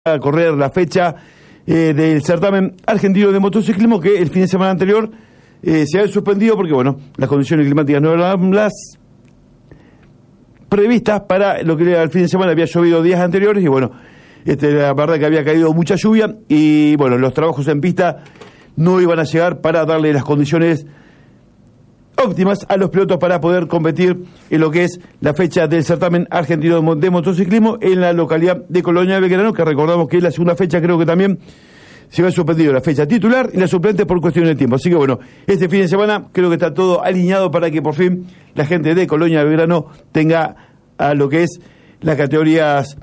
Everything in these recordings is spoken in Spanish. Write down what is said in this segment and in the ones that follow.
a correr la fecha del certamen argentino de motociclismo, que el fin de semana anterior se había suspendido porque, bueno, las condiciones climáticas no eran las previstas para lo que era el fin de semana. Había llovido días anteriores y, bueno, la verdad que había caído mucha lluvia y, bueno, los trabajos en pista no iban a llegar para darle las condiciones óptimas a los pilotos para poder competir en lo que es la fecha del certamen argentino de motociclismo en la localidad de Colonia de Belgrano, que recordamos que es la segunda fecha, creo que también se había suspendido la fecha titular y la suplente por cuestión de tiempo. Así que, bueno, este fin de semana creo que está todo alineado para que por fin la gente de Colonia de Belgrano tenga a lo que es las categorías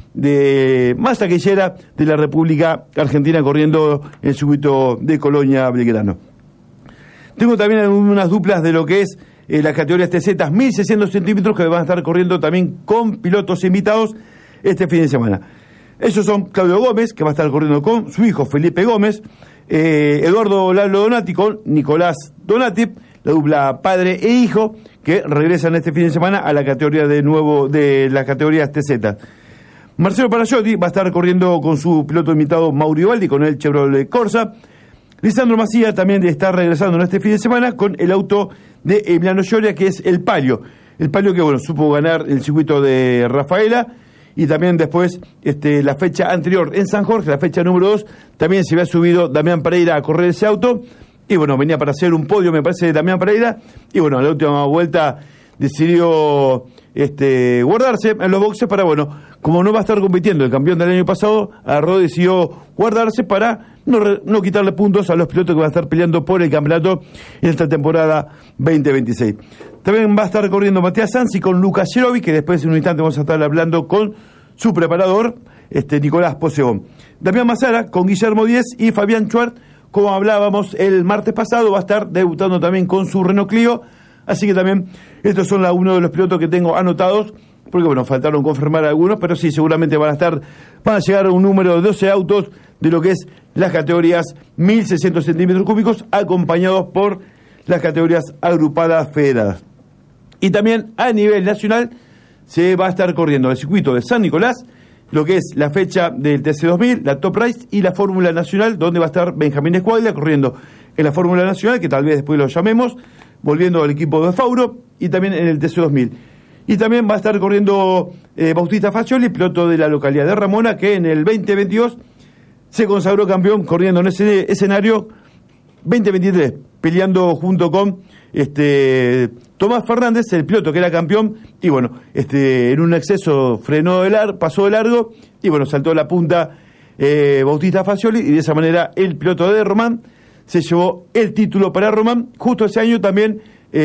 de más taquillera de la República Argentina corriendo el circuito de Colonia Belgrano. Tengo también unas duplas de lo que es las categorías TZ 1600 centímetros que van a estar corriendo también con pilotos invitados este fin de semana. Esos son Claudio Gómez, que va a estar corriendo con su hijo Felipe Gómez, Eduardo Lalo Donati con Nicolás Donati, la dupla padre e hijo, que regresan este fin de semana a la categoría de nuevo de las categorías TZ. Marcelo Parayotti va a estar corriendo con su piloto invitado Mauro Baldi con el Chevrolet Corsa. Lisandro Macía también está regresando en este fin de semana con el auto de Emiliano Gioia, que es el Palio. El Palio que, bueno, supo ganar el circuito de Rafaela y también después la fecha anterior en San Jorge, la fecha número 2, también se había subido Damián Pereira a correr ese auto y, bueno, venía para hacer un podio, me parece, de Damián Pereira y, bueno, en la última vuelta decidió guardarse en los boxes para, bueno, como no va a estar compitiendo el campeón del año pasado, agarró, decidió guardarse para no quitarle puntos a los pilotos que van a estar peleando por el campeonato en esta temporada 2026. También va a estar corriendo Matías Sansi con Lucas Yerovi, que después en un instante vamos a estar hablando con su preparador, Nicolás Poseón. Damián Mazara con Guillermo Díez y Fabián Chuart, como hablábamos el martes pasado, va a estar debutando también con su Renault Clio. Así que también estos son uno de los pilotos que tengo anotados, porque, bueno, faltaron confirmar algunos, pero sí, seguramente van a llegar a un número de 12 autos de lo que es las categorías 1600 centímetros cúbicos, acompañados por las categorías agrupadas federadas. Y también a nivel nacional se va a estar corriendo el circuito de San Nicolás, lo que es la fecha del TC2000, la Top Race y la Fórmula Nacional, donde va a estar Benjamín Escuadra corriendo en la Fórmula Nacional, que tal vez después lo llamemos, volviendo al equipo de Fauro, y también en el TC2000. Y también va a estar corriendo Bautista Faccioli, piloto de la localidad de Ramona, que en el 2022 se consagró campeón corriendo en ese escenario 2023, peleando junto con Tomás Fernández, el piloto que era campeón, y, bueno, en un exceso pasó de largo, y, bueno, saltó la punta Bautista Faccioli, y de esa manera el piloto de Román se llevó el título para Román. Justo ese año también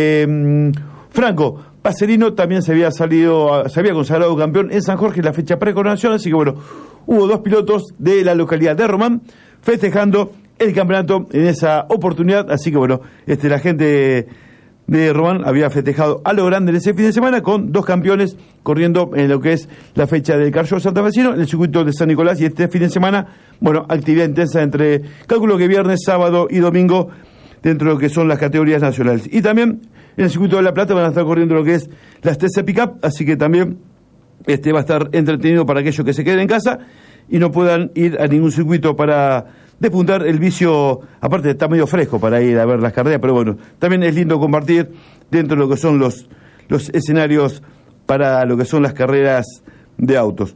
Franco Pacerino también se había consagrado campeón en San Jorge en la fecha precoronación, así que, bueno, hubo dos pilotos de la localidad de Román festejando el campeonato en esa oportunidad, así que, bueno, la gente de Román había festejado a lo grande en ese fin de semana con dos campeones corriendo en lo que es la fecha del Car Show santafesino en el circuito de San Nicolás, y este fin de semana, bueno, actividad intensa entre, calculo que viernes, sábado y domingo dentro de lo que son las categorías nacionales. Y también en el circuito de La Plata van a estar corriendo lo que es las TC Pickup, así que también va a estar entretenido para aquellos que se queden en casa y no puedan ir a ningún circuito para despuntar el vicio. Aparte está medio fresco para ir a ver las carreras, pero, bueno, también es lindo compartir dentro de lo que son los escenarios para lo que son las carreras de autos.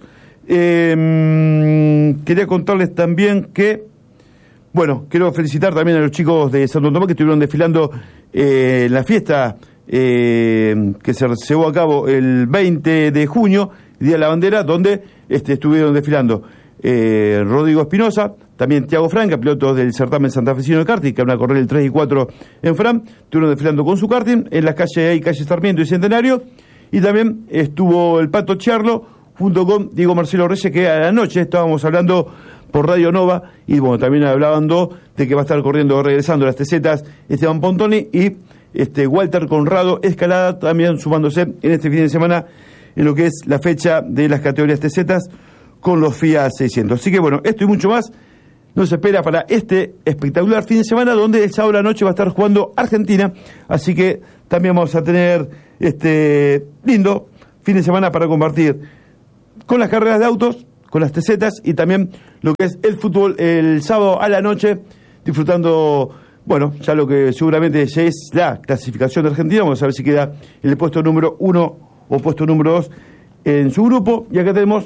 Quería contarles también que, bueno, quiero felicitar también a los chicos de Santo Tomás que estuvieron desfilando en la fiesta que se llevó a cabo el 20 de junio, Día de la Bandera, donde estuvieron desfilando Rodrigo Espinosa, también Tiago Franca, pilotos del certamen santafesino de karting, que van a correr el 3 y 4 en Fram, estuvieron desfilando con su karting en las calles Sarmiento y Centenario, y también estuvo el Pato Charlo junto con Diego Marcelo Reyes, que a la noche estábamos hablando por Radio Nova, y, bueno, también hablando de que va a estar regresando las TZs Esteban Pontoni y Walter Conrado Escalada, también sumándose en este fin de semana en lo que es la fecha de las categorías TZs con los FIA 600. Así que, bueno, esto y mucho más nos espera para este espectacular fin de semana, donde el sábado a la noche va a estar jugando Argentina, así que también vamos a tener lindo fin de semana para compartir con las carreras de autos, con las tesetas, y también lo que es el fútbol el sábado a la noche, disfrutando, bueno, ya lo que seguramente ya es la clasificación de Argentina. Vamos a ver si queda en el puesto número 1 o puesto número 2 en su grupo. Y acá tenemos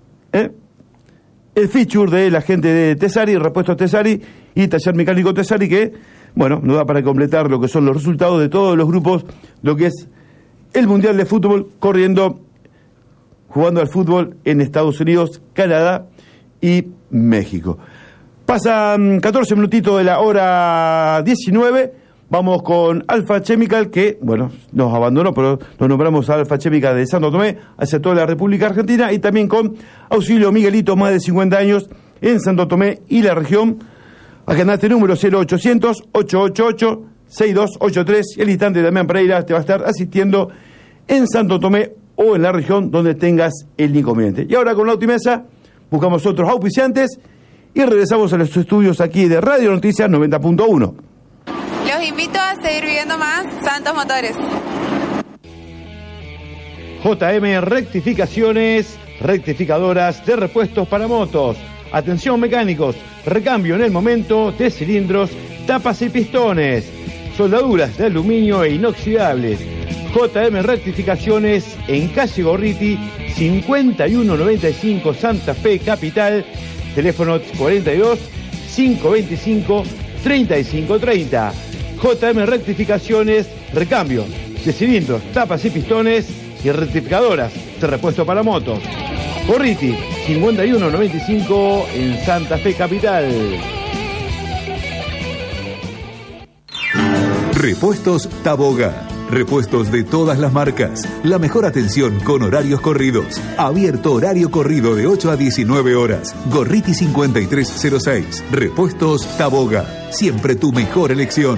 el feature de la gente de Tesari, Repuestos Tesari y Taller Mecánico Tesari, que, bueno, nos da para completar lo que son los resultados de todos los grupos, lo que es el Mundial de Fútbol, jugando al fútbol en Estados Unidos, Canadá y México. Pasan 14 minutitos de la hora 19. Vamos con Alfa Chemical, que, bueno, nos abandonó, pero nos nombramos a Alfa Chemical de Santo Tomé, hacia toda la República Argentina, y también con Auxilio Miguelito, más de 50 años en Santo Tomé y la región. Acá en este número 0800-888-6283. Y el instante de Damián Pereira te va a estar asistiendo en Santo Tomé o en la región donde tengas el inconveniente. Y ahora con la Autimesa buscamos otros auspiciantes y regresamos a los estudios aquí de Radio Noticias 90.1. Los invito a seguir viviendo más Santos Motores. JM Rectificaciones, rectificadoras de repuestos para motos. Atención mecánicos, recambio en el momento de cilindros, tapas y pistones, soldaduras de aluminio e inoxidables. JM Rectificaciones en calle Gorriti, 5195 Santa Fe, Capital. Teléfono 42 525 3530. JM Rectificaciones, recambio de cilindros, tapas y pistones y rectificadoras de repuesto para motos. Gorriti, 5195 en Santa Fe, Capital. Repuestos Taboga. Repuestos de todas las marcas. La mejor atención con horarios corridos. Abierto horario corrido de 8 a 19 horas. Gorriti 5306. Repuestos Taboga. Siempre tu mejor elección.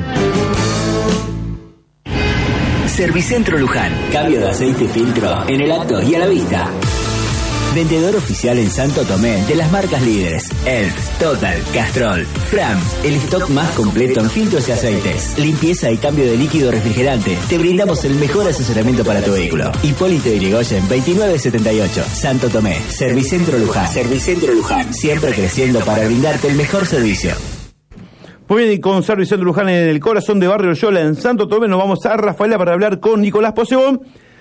Servicentro Luján. Cambio de aceite y filtro en el acto y a la vista. Vendedor oficial en Santo Tomé de las marcas líderes Elf, Total, Castrol, Fram. El stock más completo en filtros y aceites. Limpieza y cambio de líquido refrigerante. Te brindamos el mejor asesoramiento para tu vehículo. Hipólito Yrigoyen 2978. Santo Tomé. Servicentro Luján. Servicentro Luján. Siempre creciendo para brindarte el mejor servicio. Muy bien, y con Servicentro Luján en el corazón de Barrio Yola en Santo Tomé, nos vamos a Rafaela para hablar con Nicolás Posebón,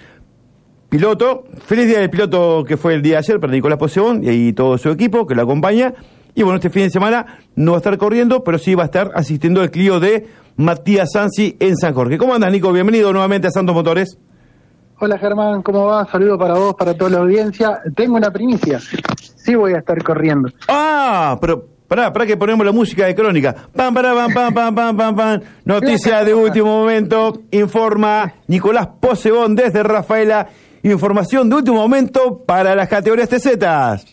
piloto. Feliz día del piloto, que fue el día de ayer para Nicolás Posebón y todo su equipo que lo acompaña. Y bueno, este fin de semana no va a estar corriendo, pero sí va a estar asistiendo al Clio de Matías Sansi en San Jorge. ¿Cómo andas, Nico? Bienvenido nuevamente a Santos Motores. Hola, Germán, ¿cómo va? Saludo para vos, para toda la audiencia. Tengo una primicia. Sí voy a estar corriendo. Ah, pero pará que ponemos la música de crónica. Pam, pam, pam, pam, pam, pam, pam. Noticia de último momento. Informa Nicolás Posebón desde Rafaela. Información de último momento para las categorías TZ.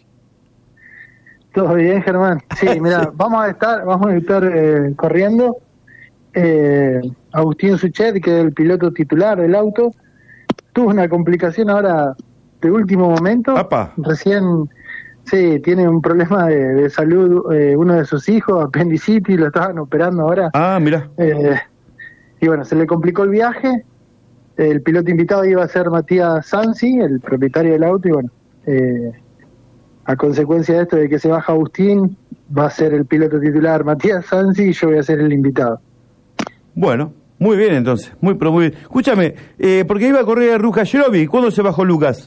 Todo bien, Germán. Sí, mira, vamos a estar corriendo. Agustín Suchet, que es el piloto titular del auto, tuvo una complicación ahora de último momento. Apa. Recién, sí, tiene un problema de salud, uno de sus hijos, apendicitis, lo estaban operando ahora. Ah, mira. Y bueno, se le complicó el viaje. El piloto invitado iba a ser Matías Sansi, el propietario del auto, y bueno, a consecuencia de esto, de que se baja Agustín, va a ser el piloto titular Matías Sansi y yo voy a ser el invitado. Bueno, muy bien entonces, muy bien. Escúchame, porque iba a correr Lucas Jerobi, ¿cuándo se bajó Lucas?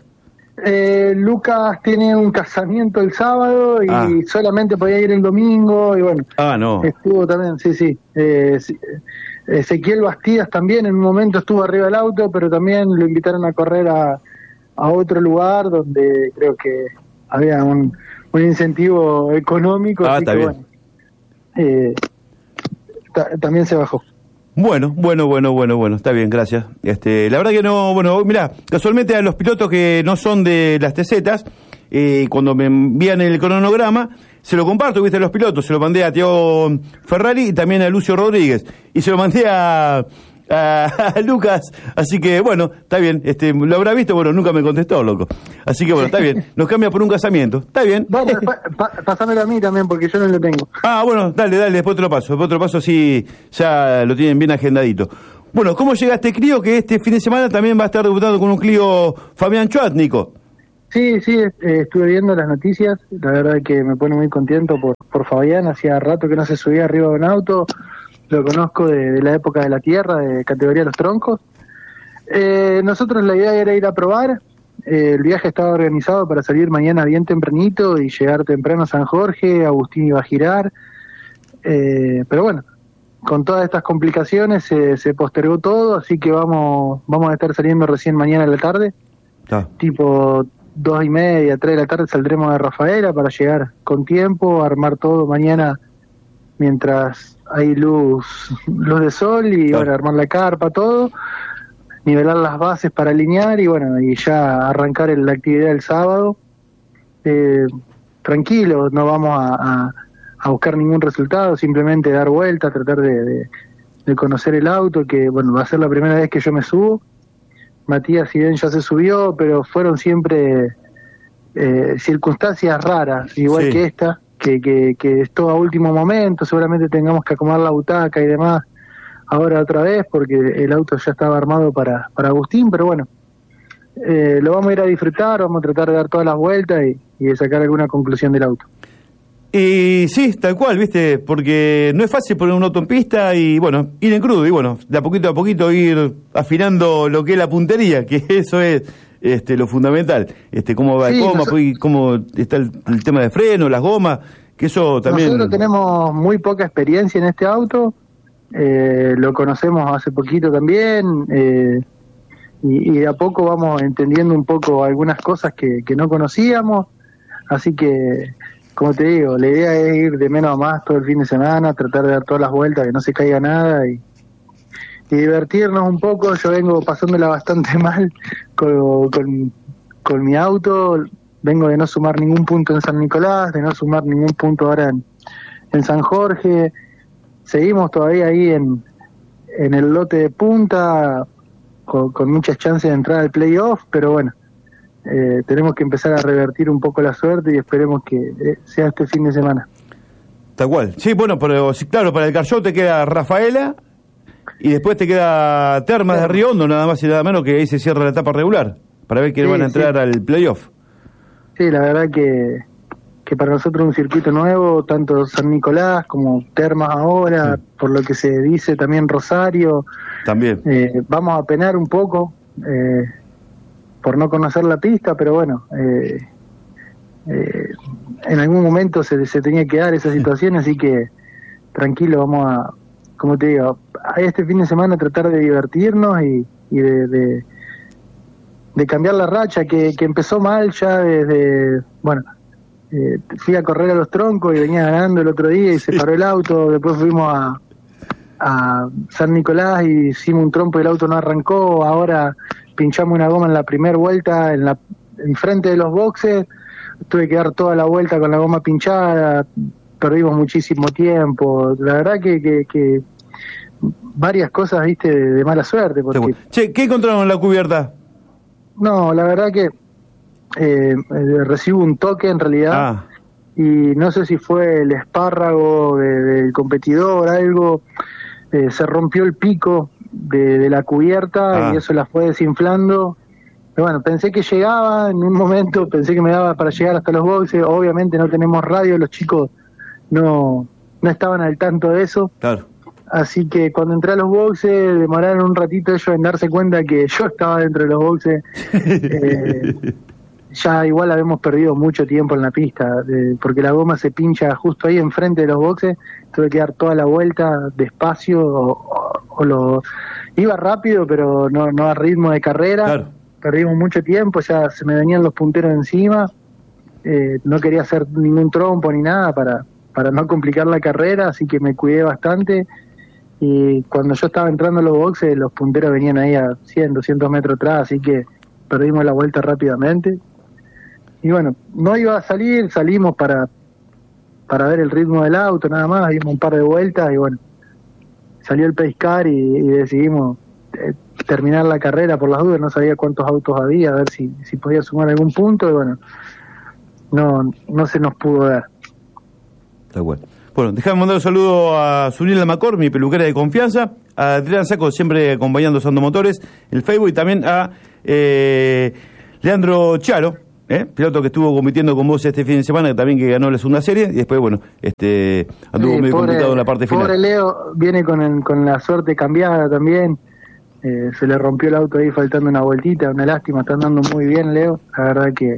Lucas tiene un casamiento el sábado y solamente podía ir el domingo, y bueno. No. Estuvo también, sí. Ezequiel Bastidas también en un momento estuvo arriba del auto, pero también lo invitaron a correr a otro lugar donde creo que había un incentivo económico. Así está que, bien. Bueno, también se bajó. Bueno, está bien, gracias. La verdad que no, bueno, mirá, casualmente a los pilotos que no son de las TZs, cuando me envían el cronograma, se lo comparto, viste, a los pilotos, se lo mandé a Thiago Ferrari y también a Lucio Rodríguez, y se lo mandé a Lucas, así que bueno, está bien, lo habrá visto, bueno, nunca me contestó, loco, así que bueno, está bien, nos cambia por un casamiento, está bien. Bueno, pásamelo a mí también, porque yo no lo tengo. Bueno, dale, después te lo paso, así ya lo tienen bien agendadito. Bueno, ¿cómo llega este Clio, que este fin de semana también va a estar debutando con un Clio Fabián Chuat, Nico? Sí, estuve viendo las noticias, la verdad que me pone muy contento por Fabián, hacía rato que no se subía arriba de un auto, lo conozco de la época de la tierra, de categoría Los Troncos. Nosotros la idea era ir a probar, el viaje estaba organizado para salir mañana bien tempranito y llegar temprano a San Jorge, Agustín iba a girar, pero bueno, con todas estas complicaciones se postergó todo, así que vamos a estar saliendo recién mañana a la tarde, tipo 2:30, 3 de la tarde saldremos de Rafaela para llegar con tiempo, armar todo mañana mientras hay luz de sol y bueno, armar la carpa, todo, nivelar las bases para alinear y bueno, y ya arrancar la actividad el sábado. Tranquilo, no vamos a buscar ningún resultado, simplemente dar vuelta, tratar de conocer el auto, que bueno, va a ser la primera vez que yo me subo. Matías, si bien ya se subió, pero fueron siempre circunstancias raras, igual que esta, que es todo a último momento, seguramente tengamos que acomodar la butaca y demás ahora otra vez, porque el auto ya estaba armado para Agustín, pero bueno, lo vamos a ir a disfrutar, vamos a tratar de dar todas las vueltas y de sacar alguna conclusión del auto. Y sí, tal cual, ¿viste? Porque no es fácil poner un auto en pista y, bueno, ir en crudo y, bueno, de a poquito ir afinando lo que es la puntería, que eso es lo fundamental. Cómo va el goma, cómo está el tema de freno, las gomas, que eso también... Nosotros tenemos muy poca experiencia en este auto, lo conocemos hace poquito también, y de a poco vamos entendiendo un poco algunas cosas que no conocíamos, así que... Como te digo, la idea es ir de menos a más todo el fin de semana, tratar de dar todas las vueltas, que no se caiga nada y divertirnos un poco. Yo vengo pasándola bastante mal con mi auto, vengo de no sumar ningún punto en San Nicolás, de no sumar ningún punto ahora en San Jorge. Seguimos todavía ahí en el lote de punta, con muchas chances de entrar al playoff, pero bueno. Tenemos que empezar a revertir un poco la suerte y esperemos que sea este fin de semana. Tal cual. Sí, bueno, pero sí, claro, para el Car Show te queda Rafaela y después te queda Termas de Río Hondo, nada más y nada menos, que ahí se cierra la etapa regular para ver quiénes van a entrar al playoff. Sí, la verdad que para nosotros es un circuito nuevo, tanto San Nicolás como Termas ahora, por lo que se dice también Rosario. También. Vamos a penar un poco. Por no conocer la pista, pero bueno, en algún momento se tenía que dar esa situación, así que tranquilo, vamos a, como te digo, a este fin de semana tratar de divertirnos y de cambiar la racha que empezó mal ya desde, bueno, fui a correr a Los Troncos y venía ganando el otro día y se paró el auto, después fuimos a San Nicolás y hicimos un trompo y el auto no arrancó, ahora pinchamos una goma en la primera vuelta en frente de los boxes, tuve que dar toda la vuelta con la goma pinchada, perdimos muchísimo tiempo, la verdad que varias cosas, viste, de mala suerte. Porque... Che, ¿qué encontraron en la cubierta? No, la verdad que recibo un toque en realidad, y no sé si fue el espárrago del competidor, algo, se rompió el pico de la cubierta y eso la fue desinflando. Pero bueno, pensé que llegaba en un momento, pensé que me daba para llegar hasta los boxes. Obviamente no tenemos radio, los chicos no estaban al tanto de eso. Claro. Así que cuando entré a los boxes demoraron un ratito ellos en darse cuenta que yo estaba dentro de los boxes. Ya igual habíamos perdido mucho tiempo en la pista, porque la goma se pincha justo ahí enfrente de los boxes. Tuve que dar toda la vuelta despacio iba rápido, pero no a ritmo de carrera. Claro. Perdimos mucho tiempo, ya se me venían los punteros encima. No quería hacer ningún trompo ni nada para no complicar la carrera, así que me cuidé bastante. Y cuando yo estaba entrando a los boxes, los punteros venían ahí a 100, 200 metros atrás, así que perdimos la vuelta rápidamente. Y bueno, no iba a salir, salimos para ver el ritmo del auto, nada más, dimos un par de vueltas y bueno, salió el pace car y decidimos terminar la carrera por las dudas, no sabía cuántos autos había, a ver si podía sumar algún punto y bueno, no se nos pudo dar. Está bueno. Bueno, déjame mandar un saludo a Zunilda Macor, mi peluquera de confianza, a Adrián Saco, siempre acompañando Sando Motores, el Facebook, y también a Leandro Charo, Piloto que estuvo compitiendo con vos este fin de semana, también que ganó la segunda serie, y después, bueno, anduvo medio complicado en la parte final. Pobre Leo viene con la suerte cambiada también. Se le rompió el auto ahí faltando una vueltita, una lástima. Está andando muy bien Leo, la verdad que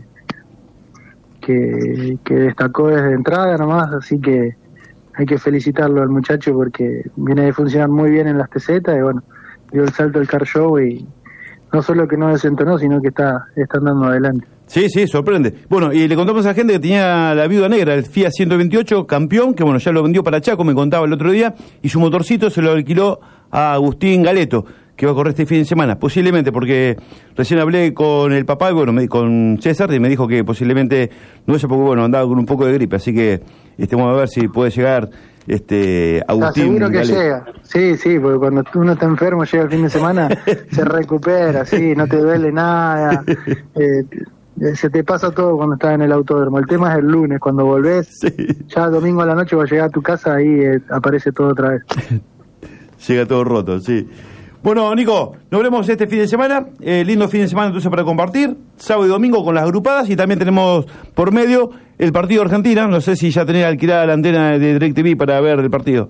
destacó desde entrada nomás, así que hay que felicitarlo al muchacho porque viene de funcionar muy bien en las TZ y bueno, dio el salto del car show y no solo que no desentonó, sino que está andando adelante. Sí, sorprende. Bueno, y le contamos a la gente que tenía la Viuda Negra, el Fiat 128 campeón, que bueno, ya lo vendió para Chaco, me contaba el otro día, y su motorcito se lo alquiló a Agustín Galeto, que va a correr este fin de semana, posiblemente, porque recién hablé con el papá, bueno, con César, y me dijo que posiblemente no es porque, bueno, andaba con un poco de gripe, así que vamos a ver si puede llegar Agustín. Seguro que Galeto. llega, sí, porque cuando uno está enfermo llega el fin de semana, se recupera, sí, no te duele nada, se te pasa todo cuando estás en el autódromo. El tema es el lunes, cuando volvés, ya domingo a la noche vas a llegar a tu casa, ahí aparece todo otra vez. Llega todo roto, sí. Bueno, Nico, nos vemos este fin de semana, lindo fin de semana entonces para compartir, sábado y domingo con las agrupadas, y también tenemos por medio el partido de Argentina. No sé si ya tenés alquilada la antena de DirecTV para ver el partido.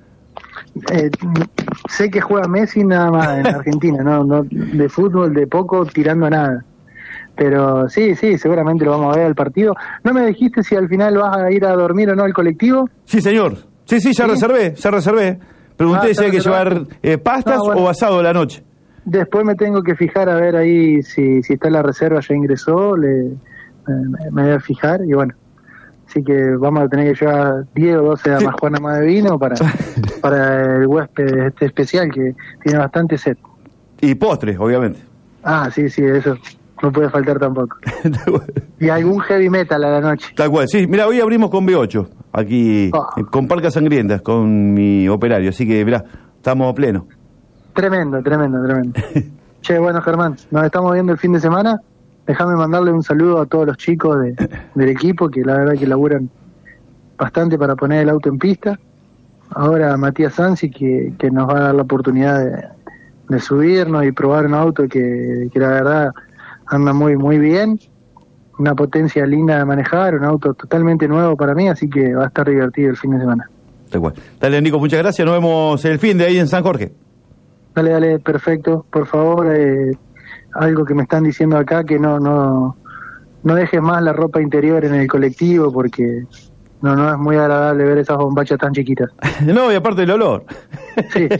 Sé que juega Messi nada más en Argentina, no de fútbol, de poco, tirando a nada. Pero sí, seguramente lo vamos a ver el partido. ¿No me dijiste si al final vas a ir a dormir o no al colectivo? Sí, señor. Sí, ya reservé. Pregunté si hay que llevar pastas o asado a la noche. Después me tengo que fijar a ver ahí si está la reserva, ya ingresó, me voy a fijar y bueno. Así que vamos a tener que llevar 10 o 12 damas Juana más de vino para el huésped especial que tiene bastante sed. Y postres, obviamente. Sí, eso no puede faltar tampoco. Y algún heavy metal a la noche. Tal cual, sí. Mira, hoy abrimos con B8, aquí, con Parcas Sangrientas, con mi operario. Así que, mirá, estamos a pleno. Tremendo. Che, bueno, Germán, nos estamos viendo el fin de semana. Déjame mandarle un saludo a todos los chicos del equipo, que la verdad que laburan bastante para poner el auto en pista. Ahora a Matías Sansi, que nos va a dar la oportunidad de subirnos y probar un auto que la verdad anda muy muy bien, una potencia linda de manejar, un auto totalmente nuevo para mí, así que va a estar divertido el fin de semana. Dale, Nico, muchas gracias, nos vemos el fin de ahí en San Jorge. Dale, perfecto, por favor, algo que me están diciendo acá, que no dejes más la ropa interior en el colectivo, porque no es muy agradable ver esas bombachas tan chiquitas. No, y aparte del olor. Sí.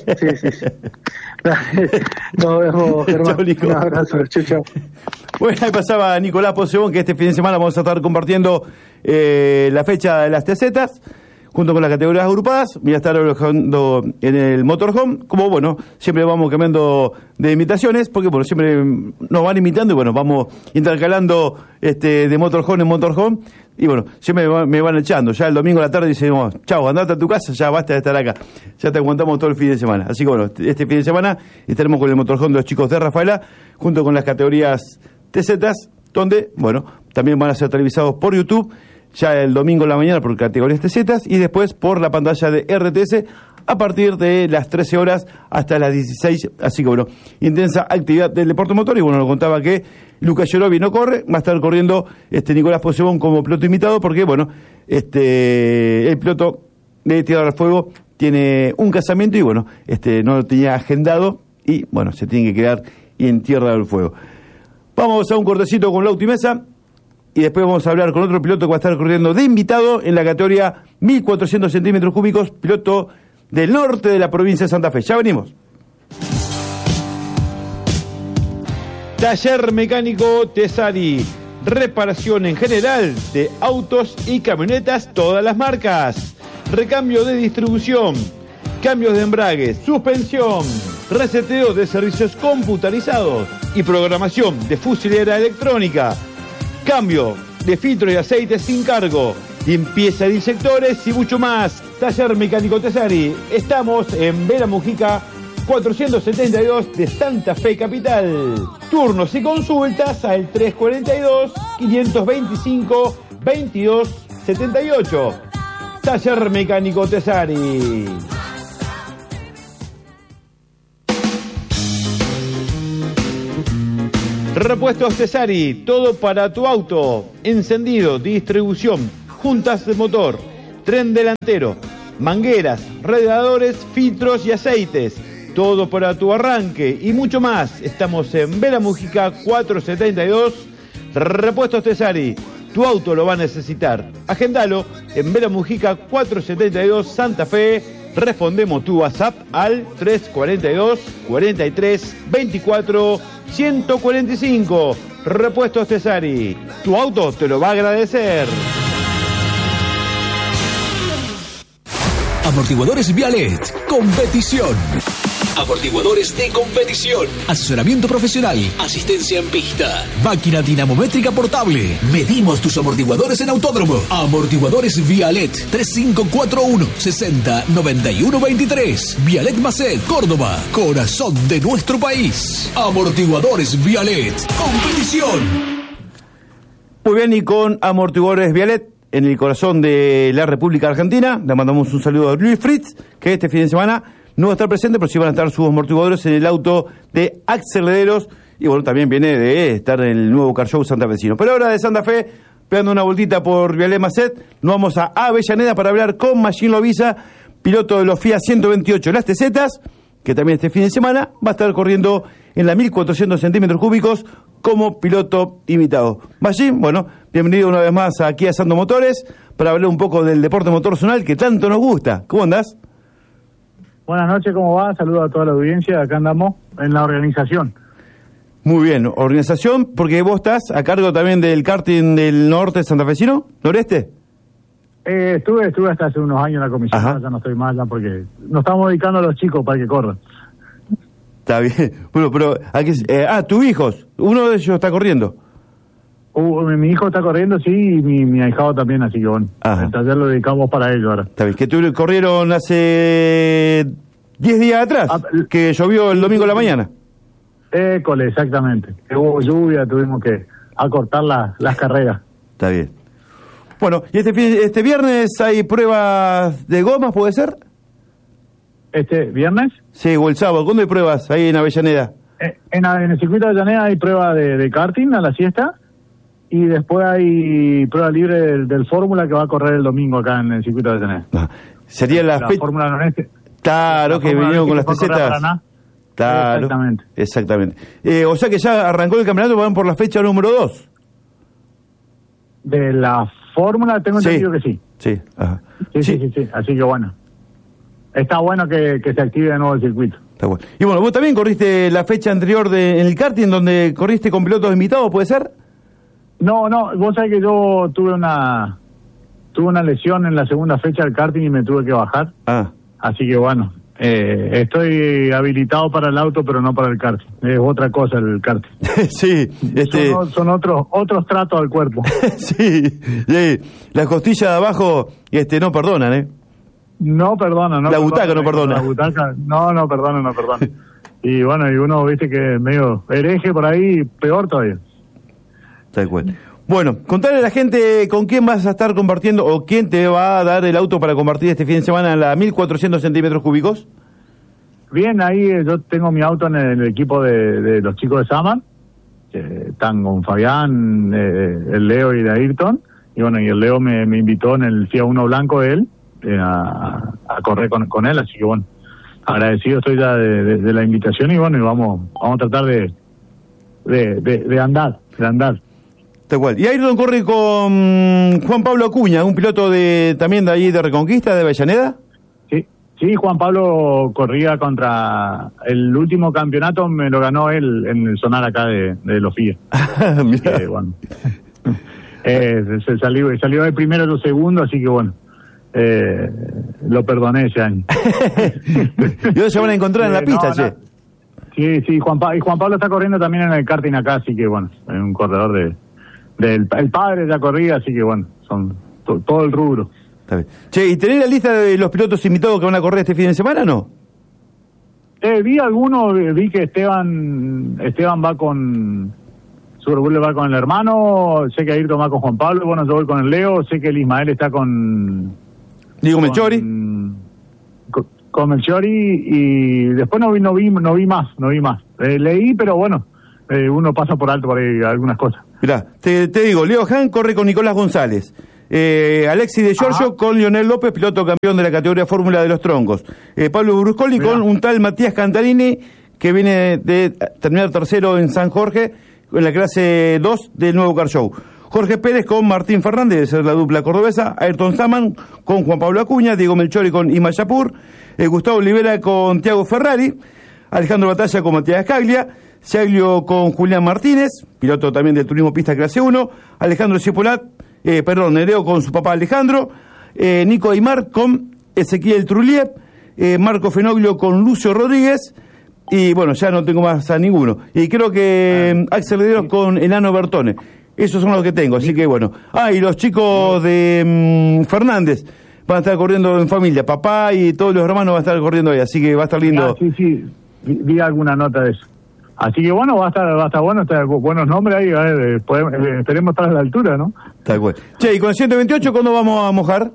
Nos vemos, Germán. Un abrazo, chau. Bueno, ahí pasaba Nicolás Posebón, que este fin de semana vamos a estar compartiendo la fecha de las TZs, junto con las categorías agrupadas. Voy a estar alojando en el motorhome, como bueno, siempre vamos cambiando de imitaciones, porque bueno, siempre nos van imitando y bueno, vamos intercalando de motorhome en motorhome, y bueno, siempre me van echando. Ya el domingo a la tarde decimos, chao, andate a tu casa, ya basta de estar acá, ya te aguantamos todo el fin de semana. Así que bueno, este fin de semana estaremos con el motorhome de los chicos de Rafaela, junto con las categorías TZs, donde, bueno, también van a ser televisados por YouTube, ya el domingo en la mañana por categorías TZs, y después por la pantalla de RTS a partir de las 13 horas hasta las 16, así que bueno, intensa actividad del deporte motor. Y bueno, nos contaba que Lucas Llorovi no corre, va a estar corriendo Nicolás Posebón como piloto invitado, porque bueno, el piloto de Tierra del Fuego tiene un casamiento y bueno, no lo tenía agendado y bueno, se tiene que quedar en Tierra del Fuego. Vamos a un cortecito con Lauti Mesa y después vamos a hablar con otro piloto que va a estar corriendo de invitado en la categoría 1400 centímetros cúbicos, piloto del norte de la provincia de Santa Fe. Ya venimos. Taller Mecánico Tesari. Reparación en general de autos y camionetas, todas las marcas. Recambio de distribución, cambios de embrague, suspensión, reseteo de servicios computarizados y programación de fusilera electrónica. Cambio de filtro y aceite sin cargo, limpieza de inyectores y mucho más. Taller Mecánico Tesari. Estamos en Vera Mujica 472 de Santa Fe Capital. Turnos y consultas al 342-525-2278. Taller Mecánico Tesari. Repuestos Tesari, todo para tu auto, encendido, distribución, juntas de motor, tren delantero, mangueras, radiadores, filtros y aceites, todo para tu arranque y mucho más. Estamos en Vera Mujica 472, Repuestos Tesari, tu auto lo va a necesitar. Agendalo en Vera Mujica 472 Santa Fe. Respondemos tu WhatsApp al 342 43 24 145. Repuestos Tesari, tu auto te lo va a agradecer. Amortiguadores Vialet, competición. Amortiguadores de competición. Asesoramiento profesional. Asistencia en pista. Máquina dinamométrica portable. Medimos tus amortiguadores en autódromo. Amortiguadores Vialet. 3541 60 91 23. Vialet Macet, Córdoba. Corazón de nuestro país. Amortiguadores Vialet. Competición. Muy bien, y con Amortiguadores Vialet, en el corazón de la República Argentina, le mandamos un saludo a Luis Fritz, que este fin de semana no va a estar presente, pero sí van a estar sus amortiguadores en el auto de Axel Lederos, y bueno, también viene de estar en el nuevo Car Show santafesino. Pero ahora de Santa Fe, pegando una vueltita por Vialet Macet, nos vamos a Avellaneda para hablar con Magín Loviza, piloto de los FIA 128 Las Tesetas, que también este fin de semana va a estar corriendo en la 1400 centímetros cúbicos como piloto invitado. Magín, bueno, bienvenido una vez más aquí a Sando Motores para hablar un poco del deporte motor zonal que tanto nos gusta. ¿Cómo andás? Buenas noches, ¿cómo va? Saludos a toda la audiencia. Acá andamos en la organización. Muy bien, organización, porque vos estás a cargo también del karting del norte santafesino, noreste. Estuve hasta hace unos años en la comisión. Ajá. Ya no estoy más, ya porque nos estamos dedicando a los chicos para que corran. Está bien. Bueno, pero aquí, tus hijos, uno de ellos está corriendo. Mi hijo está corriendo, sí, y mi ahijado también, así que bueno. Ajá. El taller lo dedicamos para ellos ahora. Está bien, que corrieron hace 10 días atrás, que llovió el domingo a la mañana. Exactamente. Que hubo lluvia, tuvimos que acortar las carreras. Está bien. Bueno, y este viernes hay pruebas de gomas, ¿puede ser? ¿Este viernes? Sí, o el sábado. ¿Cuándo hay pruebas ahí en Avellaneda? En el circuito de Avellaneda hay prueba de karting a la siesta, y después hay prueba libre del Fórmula que va a correr el domingo acá en el circuito de Avellaneda. Sería la Fórmula Noreste. Claro, que vinieron con las tesetas. Claro, exactamente. O sea que ya arrancó el campeonato, van por la fecha número 2. De la Fórmula tengo entendido que sí. Sí, ajá. Sí. Así que bueno. Está bueno que se active de nuevo el circuito. Está bueno. Y bueno, vos también corriste la fecha anterior en el karting, donde corriste con pilotos invitados, ¿puede ser? No, vos sabés que yo tuve una lesión en la segunda fecha del karting y me tuve que bajar. Así que bueno, estoy habilitado para el auto, pero no para el karting. Es otra cosa el karting. Sí, son otros tratos al cuerpo. Sí, las costillas de abajo no perdonan, ¿eh? No perdona, no. La butaca no perdona. La butaca, no perdona. Y bueno, y uno, viste que es medio hereje por ahí, peor todavía. Tal cual. Bueno, contale a la gente con quién vas a estar compartiendo o quién te va a dar el auto para compartir este fin de semana en la 1400 centímetros cúbicos. Bien, ahí yo tengo mi auto en el equipo de los chicos de Samar, que están con Fabián, el Leo y de Ayrton. Y bueno, y el Leo me invitó en el FIA 1 blanco de él a correr con él, así que bueno, agradecido estoy ya de la invitación y bueno, y vamos a tratar de andar. Tal cual. Y Ayrton corre con Juan Pablo Acuña, un piloto también de ahí de Reconquista, de Avellaneda. Sí, Juan Pablo corría contra el último campeonato, me lo ganó él en el sonar acá de los FIA. Bueno, salió de primero o segundo, así que bueno, lo perdoné ese año. ¿Y dónde se van a encontrar en la pista, che? Sí, Juan Pablo está corriendo también en el karting acá, así que bueno, es un corredor el padre ya corría, así que bueno, son todo el rubro. Está bien. Che, ¿y tenés la lista de los pilotos invitados que van a correr este fin de semana o no? Vi algunos, vi que Esteban va con Superbulle, va con el hermano, sé que Ayrton va con Juan Pablo, bueno, yo voy con el Leo, sé que el Ismael está con Melchori. Con Melchori, y después no vi más. Leí, pero bueno, uno pasa por alto por ahí algunas cosas. Mirá, te digo, Leo Han corre con Nicolás González. Alexis de Giorgio con Lionel López, piloto campeón de la categoría Fórmula de los Troncos. Pablo Bruscoli con un tal Matías Cantarini, que viene de terminar tercero en San Jorge, en la clase 2 del nuevo Car Show. Jorge Pérez con Martín Fernández, de ser la dupla cordobesa. Ayrton Saman con Juan Pablo Acuña. Diego Melchori con Ima Yapur. Gustavo Olivera con Tiago Ferrari. Alejandro Batalla con Matías Caglia. Ciaglio con Julián Martínez, piloto también del turismo pista clase 1. Alejandro Cipolat, Nereo con su papá Alejandro. Nico Aymar con Ezequiel Truliev. Marco Fenoglio con Lucio Rodríguez. Y bueno, ya no tengo más a ninguno. Y creo que Axel Lederos con Enano Bertone. Esos son los que tengo, así que bueno. Y los chicos de Fernández van a estar corriendo en familia. Papá y todos los hermanos van a estar corriendo ahí, así que va a estar lindo. Sí, vi alguna nota de eso. Así que bueno, va a estar bueno, buenos nombres ahí, esperemos estar a la altura, ¿no? Tal cual. Che, y con el 128, ¿cuándo vamos a mojar?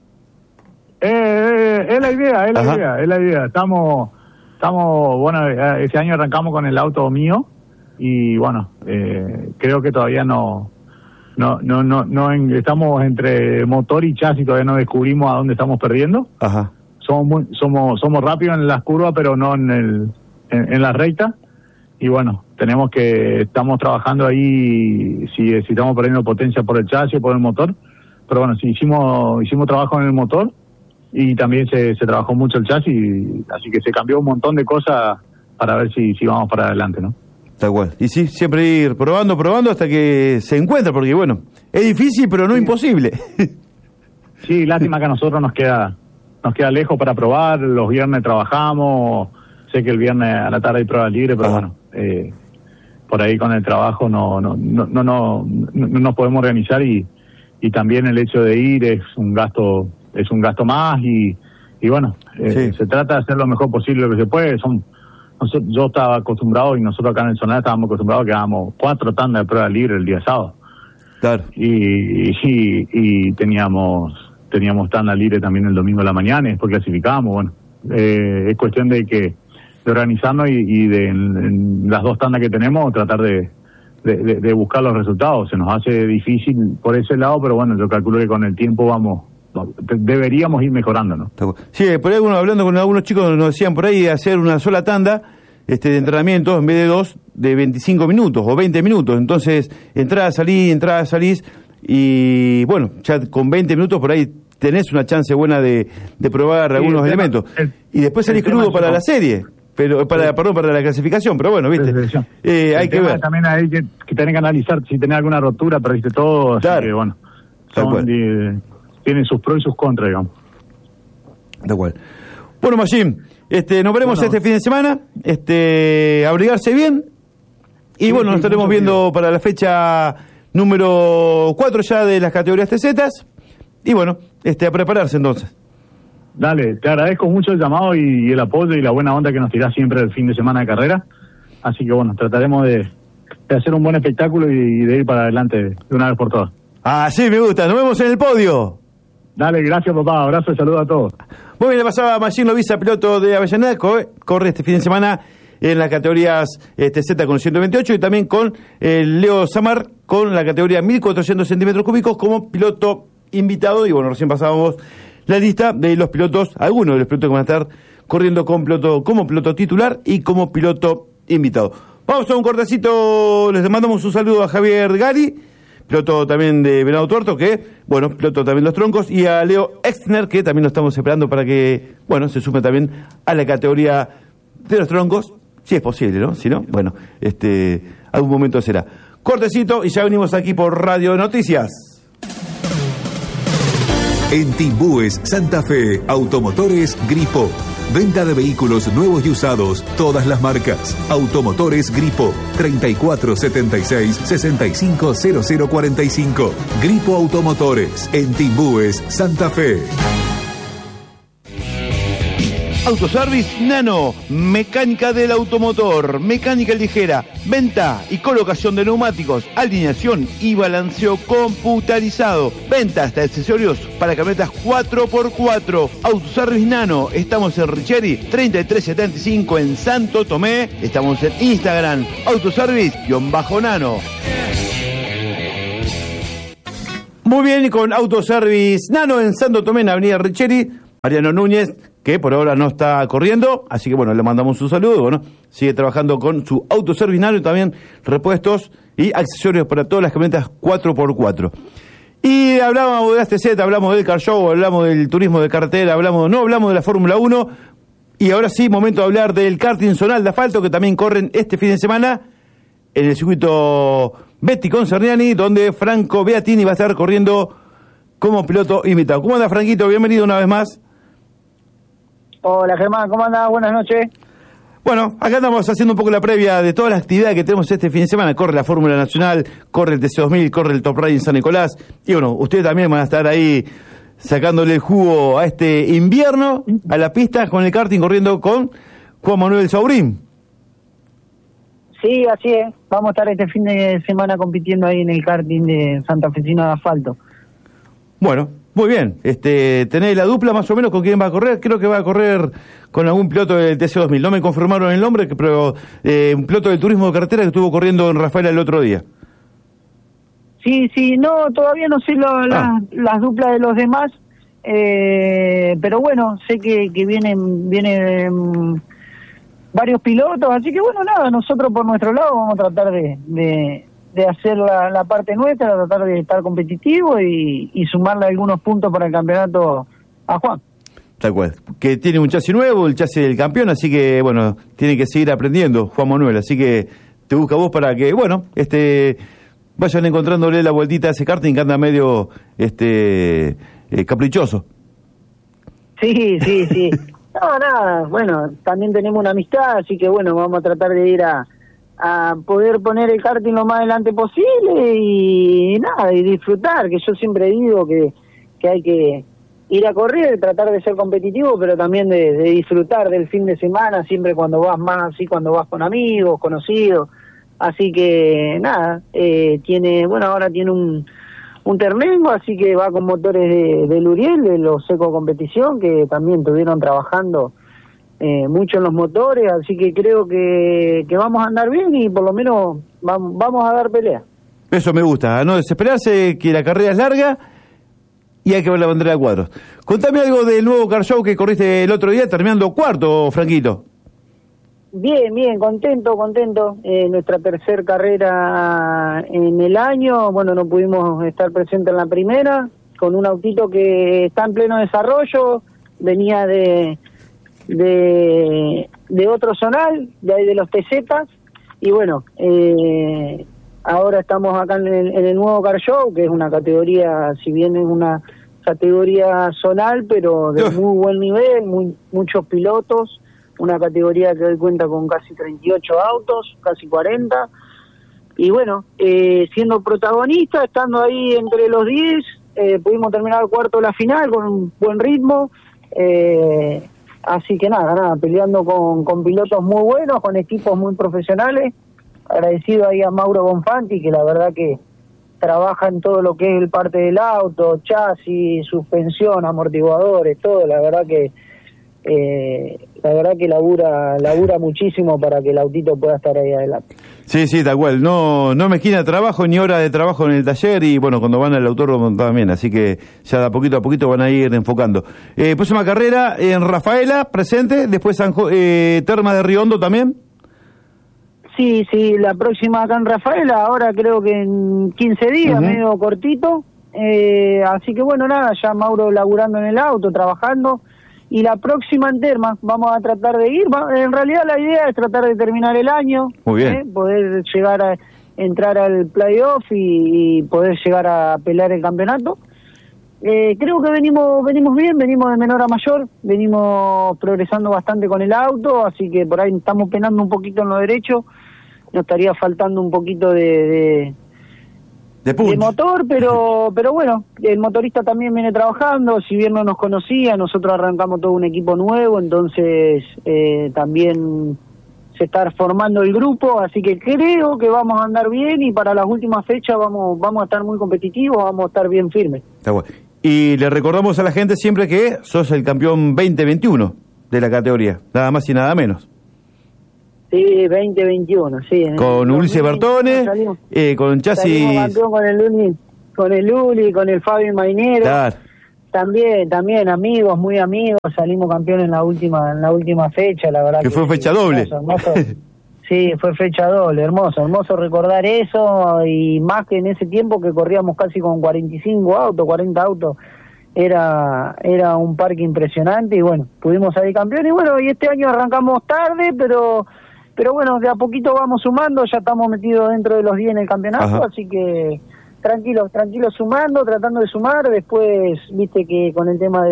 Es la idea. Estamos, bueno, ese año arrancamos con el auto mío y bueno, creo que todavía no estamos entre motor y chasis, todavía no descubrimos a dónde estamos perdiendo. Ajá. Somos rápidos en las curvas, pero no en la recta. Y bueno, estamos trabajando ahí si estamos perdiendo potencia por el chasis o por el motor. Pero bueno, sí hicimos trabajo en el motor y también se trabajó mucho el chasis, así que se cambió un montón de cosas para ver si vamos para adelante, ¿no? Tal cual. Y sí, siempre ir probando hasta que se encuentra, porque bueno, es difícil pero no imposible. Sí, lástima que a nosotros nos queda lejos para probar. Los viernes trabajamos, sé que el viernes a la tarde hay prueba libre, pero bueno, por ahí con el trabajo no nos podemos organizar y también el hecho de ir es un gasto más y bueno, sí. Se trata de hacer lo mejor posible lo que se puede. Yo estaba acostumbrado y nosotros acá en el Zonal estábamos acostumbrados que hagamos 4 tandas de prueba libre el día sábado. Claro. Y teníamos tanda libre también el domingo de la mañana y después clasificábamos. Bueno, es cuestión de organizarnos y en las 2 tandas que tenemos tratar de buscar los resultados. Se nos hace difícil por ese lado, pero bueno, yo calculo que con el tiempo deberíamos ir mejorando, ¿no? Sí, por ahí hablando con algunos chicos nos decían por ahí hacer una sola tanda de entrenamiento en vez de 2 de 25 minutos o 20 minutos. Entonces, entrada, salís y bueno, ya con 20 minutos por ahí tenés una chance buena de probar algunos elementos. Y después salís crudo para la serie. Pero para la clasificación, pero bueno, viste, hay que ver. También hay que tener que analizar si tenés alguna rotura, perdiste todo, claro. Así que bueno, tienen sus pros y sus contras, digamos. De acuerdo. Bueno, Machín, nos veremos este fin de semana, abrigarse bien, y sí, nos estaremos viendo para la fecha número 4 ya de las categorías TZ, y bueno, a prepararse entonces. Dale, te agradezco mucho el llamado y el apoyo y la buena onda que nos tirás siempre el fin de semana de carrera. Así que bueno, trataremos de hacer un buen espectáculo y de ir para adelante de una vez por todas. Sí, me gusta. Nos vemos en el podio. Dale, gracias papá. Abrazo y saludos a todos. Muy bien, le pasaba a Machín Loviza, piloto de Avellaneda. Corre este fin de semana en las categorías Z con 128 y también con Leo Samar con la categoría 1400 centímetros cúbicos como piloto invitado. Y bueno, recién pasábamos la lista de los pilotos, algunos de los pilotos que van a estar corriendo como piloto titular y como piloto invitado. Vamos a un cortecito, les mandamos un saludo a Javier Gari, piloto también de Venado Tuerto, piloto también de los troncos, y a Leo Exner, que también lo estamos esperando para que, se sume también a la categoría de los troncos, si es posible, ¿no? Si no, algún momento será. Cortecito y ya venimos aquí por Radio Noticias. En Timbúes, Santa Fe, Automotores Gripo. Venta de vehículos nuevos y usados, todas las marcas. Automotores Gripo, 3476-650045. Gripo Automotores, en Timbúes, Santa Fe. Autoservice Nano, mecánica del automotor, mecánica ligera, venta y colocación de neumáticos, alineación y balanceo computarizado, ventas de accesorios para camionetas 4x4. Autoservice Nano, estamos en Richeri 3375 en Santo Tomé, estamos en Instagram, autoservice-nano. Muy bien, y con Autoservice Nano en Santo Tomé, en Avenida Richeri, Mariano Núñez, que por ahora no está corriendo, así que bueno, le mandamos un saludo, bueno, sigue trabajando con su Autoservice Nano y también repuestos y accesorios para todas las camionetas 4x4. Y hablábamos de ASTZ, hablamos del Car Show, hablamos del turismo de carretera, hablamos de la Fórmula 1, y ahora sí, momento de hablar del karting zonal de asfalto, que también corren este fin de semana en el circuito Betty Concerniani, donde Franco Beatini va a estar corriendo como piloto invitado. ¿Cómo anda, Franquito? Bienvenido una vez más. Hola, Germán, ¿cómo andás? Buenas noches. Bueno, acá andamos haciendo un poco la previa de todas las actividades que tenemos este fin de semana. Corre la Fórmula Nacional, corre el TC2000, corre el Top Riding San Nicolás. Y bueno, ustedes también van a estar ahí sacándole el jugo a este invierno, a la pista, con el karting, corriendo con Juan Manuel Saurín. Sí, así es. Vamos a estar este fin de semana compitiendo ahí en el karting de Santa Fecina de Asfalto. Bueno, muy bien. ¿Tenés la dupla más o menos con quién va a correr? Creo que va a correr con algún piloto del TC2000. No me confirmaron el nombre, pero un piloto del turismo de carretera que estuvo corriendo en Rafaela el otro día. Sí, no, todavía no sé las duplas de los demás, pero bueno, sé que vienen varios pilotos, así que bueno, nada, nosotros por nuestro lado vamos a tratar de hacer la parte nuestra, tratar de estar competitivo y sumarle algunos puntos para el campeonato a Juan. Tal cual, que tiene un chasis nuevo, el chasis del campeón, así que bueno, tiene que seguir aprendiendo Juan Manuel, así que te busca vos para que, bueno, vayan encontrándole la vueltita a ese karting que anda medio caprichoso. Sí. No, nada, bueno, también tenemos una amistad, así que bueno, vamos a tratar de ir a poder poner el karting lo más adelante posible y nada, y disfrutar, que yo siempre digo que hay que ir a correr, tratar de ser competitivo, pero también de disfrutar del fin de semana, siempre cuando vas más así, cuando vas con amigos, conocidos, así que nada, ahora tiene un Termengo, así que va con motores de Luriel, de los Seco Competición, que también estuvieron trabajando mucho en los motores, así que creo que vamos a andar bien y por lo menos vamos a dar pelea. Eso me gusta, a no desesperarse, que la carrera es larga y hay que ver la bandera de cuadros. Contame algo del nuevo Car Show que corriste el otro día, terminando cuarto, Franquito. Bien, contento. Nuestra tercera carrera en el año, bueno, no pudimos estar presentes en la primera, con un autito que está en pleno desarrollo, venía de otro zonal, de ahí de los TZ, y bueno, ahora estamos acá en el nuevo Car Show, que es una categoría, si bien es una categoría zonal, pero de muy buen nivel, muchos pilotos, una categoría que hoy cuenta con casi 38 autos, casi 40, y bueno, siendo protagonista, estando ahí entre los 10, pudimos terminar cuarto de la final con un buen ritmo, así que nada, peleando con pilotos muy buenos, con equipos muy profesionales, agradecido ahí a Mauro Bonfanti, que la verdad que trabaja en todo lo que es el parte del auto, chasis, suspensión, amortiguadores, todo, la verdad que labura muchísimo para que el autito pueda estar ahí adelante. Sí, tal cual, no me esquina trabajo ni hora de trabajo en el taller y bueno, cuando van al autódromo también, así que ya de a poquito van a ir enfocando. Próxima carrera en Rafaela, presente, después Terma de Río Hondo también. Sí, la próxima acá en Rafaela, ahora creo que en 15 días, medio cortito, así que bueno, nada, ya Mauro laburando en el auto, trabajando. Y la próxima en Terma vamos a tratar de ir. En realidad la idea es tratar de terminar el año, poder llegar a entrar al playoff y poder llegar a pelear el campeonato. Creo que venimos bien, venimos de menor a mayor, venimos progresando bastante con el auto, así que por ahí estamos penando un poquito en lo derecho, nos estaría faltando un poquito de De punch. motor, pero bueno, el motorista también viene trabajando, si bien no nos conocía, nosotros arrancamos todo un equipo nuevo, entonces también se está formando el grupo, así que creo que vamos a andar bien y para las últimas fechas vamos a estar muy competitivos, vamos a estar bien firmes. Está bueno. Y le recordamos a la gente siempre que sos el campeón 2021 de la categoría, nada más y nada menos. Sí, 2021, sí. Con Ulises Bertone, con Chassis... Salimos campeón con el Luli, con el Fabi Mainero. Claro. También amigos, muy amigos, salimos campeón en la última fecha, la verdad. Que fue fecha doble. Hermoso. Sí, fue fecha doble, hermoso recordar eso, y más que en ese tiempo que corríamos casi con 45 autos, 40 autos, era un parque impresionante, y bueno, pudimos salir campeón, y bueno, y este año arrancamos tarde, pero bueno, de a poquito vamos sumando, ya estamos metidos dentro de los 10 en el campeonato. Ajá. Así que tranquilo sumando, tratando de sumar. Después, viste que con el tema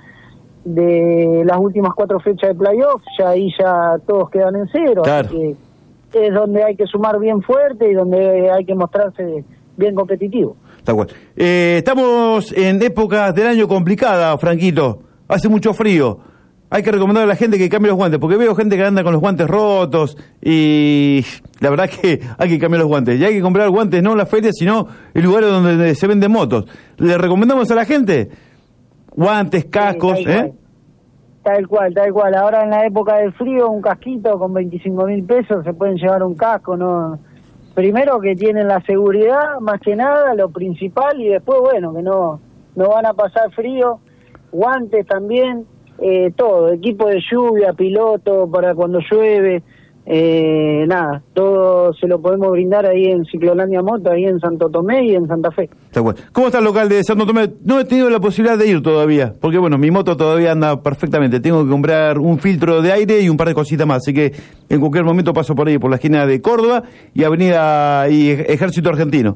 de las últimas 4 fechas de playoff, ya ahí ya todos quedan en cero. Claro. Así que es donde hay que sumar bien fuerte y donde hay que mostrarse bien competitivo. Está bueno. Estamos en épocas del año complicada, Franquito. Hace mucho frío. Hay que recomendar a la gente que cambie los guantes, porque veo gente que anda con los guantes rotos y la verdad que hay que cambiar los guantes. Y hay que comprar guantes no en las ferias, sino en lugares donde se venden motos. Le recomendamos a la gente guantes, cascos, sí, Tal cual. Ahora en la época del frío, un casquito con 25.000 pesos, se pueden llevar un casco, ¿no? Primero que tienen la seguridad, más que nada, lo principal, y después, bueno, que no van a pasar frío. Guantes también. Todo, equipo de lluvia, piloto para cuando llueve, nada, todo se lo podemos brindar ahí en Ciclolandia Moto, ahí en Santo Tomé y en Santa Fe. Está bueno. ¿Cómo está el local de Santo Tomé? No he tenido la posibilidad de ir todavía, porque bueno, mi moto todavía anda perfectamente, tengo que comprar un filtro de aire y un par de cositas más, así que en cualquier momento paso por ahí, por la esquina de Córdoba y Avenida y Ejército Argentino.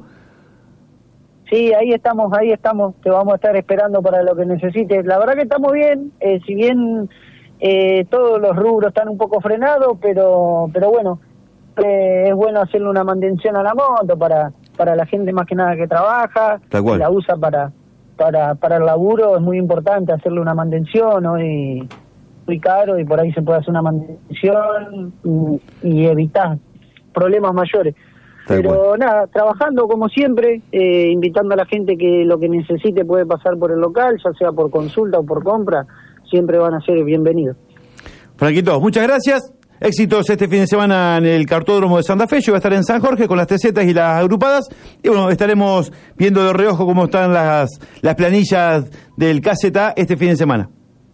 Sí, ahí estamos, te vamos a estar esperando para lo que necesites. La verdad que estamos bien, si bien todos los rubros están un poco frenados, pero bueno, es bueno hacerle una mantención a la moto para la gente más que nada que trabaja, que la usa para el laburo, es muy importante hacerle una mantención, ¿no? Y muy caro, y por ahí se puede hacer una mantención y evitar problemas mayores. Pero nada, trabajando como siempre, invitando a la gente que lo que necesite puede pasar por el local, ya sea por consulta o por compra, siempre van a ser bienvenidos. Franquito, muchas gracias. Éxitos este fin de semana en el Cartódromo de Santa Fe. Yo voy a estar en San Jorge con las TZ y las agrupadas. Y bueno, estaremos viendo de reojo cómo están las planillas del KZA este fin de semana.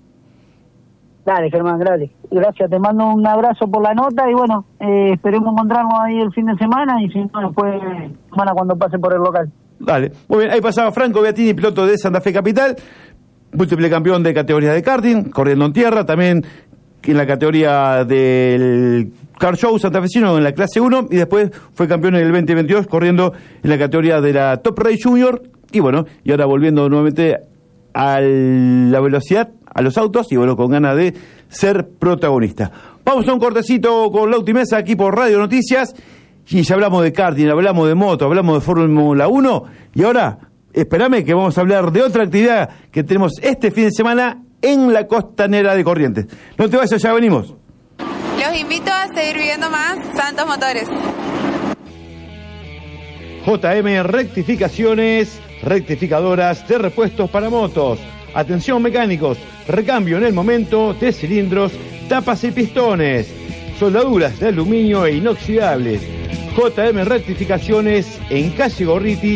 Dale, Germán, gracias, te mando un abrazo por la nota y bueno, esperemos encontrarnos ahí el fin de semana y si no, después semana cuando pase por el local. Dale, muy bien, ahí pasaba Franco Beatini, piloto de Santa Fe Capital, múltiple campeón de categoría de karting, corriendo en tierra, también en la categoría del Car Show santafesino en la clase 1 y después fue campeón en el 2022 corriendo en la categoría de la Top Race Junior y bueno, y ahora volviendo nuevamente a la velocidad, a los autos y bueno, con ganas de ser protagonista. Vamos a un cortecito con Lauti Mesa aquí por Radio Noticias y ya hablamos de karting, hablamos de moto, hablamos de Fórmula 1 y ahora, espérame que vamos a hablar de otra actividad que tenemos este fin de semana en la Costanera de Corrientes. No te vayas, ya venimos. Los invito a seguir viviendo más Santos Motores. JM Rectificaciones, rectificadoras de repuestos para motos. Atención mecánicos, recambio en el momento de cilindros, tapas y pistones, soldaduras de aluminio e inoxidables. JM Rectificaciones en calle Gorriti,